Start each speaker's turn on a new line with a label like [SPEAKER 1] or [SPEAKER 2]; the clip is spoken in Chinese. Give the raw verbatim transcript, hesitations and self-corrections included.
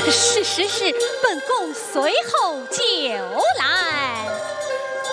[SPEAKER 1] 是是是，本宫随后就来。